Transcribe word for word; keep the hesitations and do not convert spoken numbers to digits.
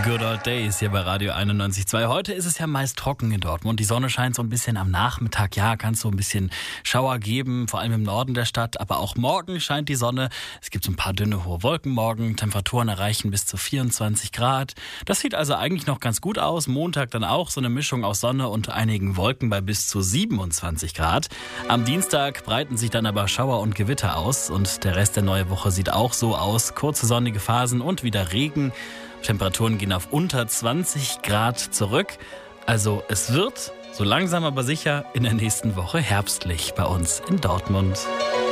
Good Old Days hier bei Radio einundneunzig Komma zwei. Heute ist es ja meist trocken in Dortmund. Die Sonne scheint so ein bisschen am Nachmittag. Ja, kann es so ein bisschen Schauer geben, vor allem im Norden der Stadt. Aber auch morgen scheint die Sonne. Es gibt so ein paar dünne, hohe Wolken morgen. Temperaturen erreichen bis zu vierundzwanzig Grad. Das sieht also eigentlich noch ganz gut aus. Montag dann auch so eine Mischung aus Sonne und einigen Wolken bei bis zu siebenundzwanzig Grad. Am Dienstag breiten sich dann aber Schauer und Gewitter aus. Und der Rest der neuen Woche sieht auch so aus. Kurze sonnige Phasen und wieder Regen. Temperaturen gehen auf unter zwanzig Grad zurück. Also es wird so langsam aber sicher in der nächsten Woche herbstlich bei uns in Dortmund.